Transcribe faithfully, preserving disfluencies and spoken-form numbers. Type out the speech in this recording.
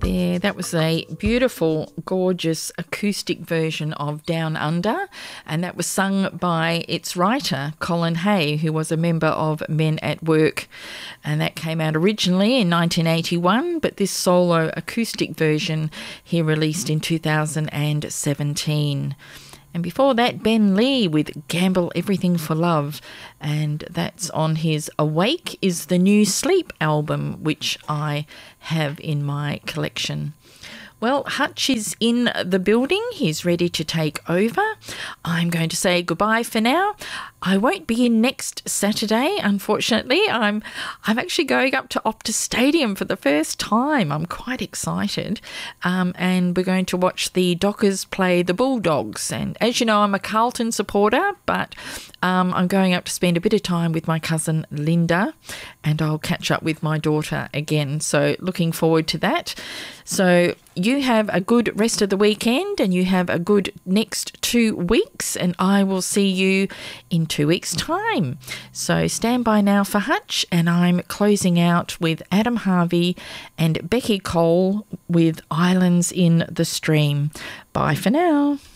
There, that was a beautiful, gorgeous acoustic version of Down Under, and that was sung by its writer, Colin Hay, who was a member of Men at Work, and that came out originally in nineteen eighty-one, but this solo acoustic version he released in two thousand seventeen. And before that, Ben Lee with Gamble Everything for Love, and that's on his Awake is the New Sleep album, which I have in my collection. Well, Hutch is in the building. He's ready to take over. I'm going to say goodbye for now. I won't be in next Saturday, unfortunately. I'm I'm actually going up to Optus Stadium for the first time. I'm quite excited. Um, and we're going to watch the Dockers play the Bulldogs. And as you know, I'm a Carlton supporter, but um, I'm going up to spend a bit of time with my cousin Linda, and I'll catch up with my daughter again. So looking forward to that. So you have a good rest of the weekend, and you have a good next two weeks, and I will see you in two weeks' time. So stand by now for Hutch, and I'm closing out with Adam Harvey and Becky Cole with Islands in the Stream. Bye for now.